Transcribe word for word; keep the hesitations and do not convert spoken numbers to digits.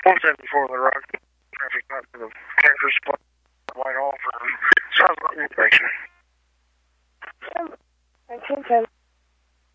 one seventy-four the rock. Traffic not to the Cactus Spot, White Hall for South Mountain Inspection. I think I'm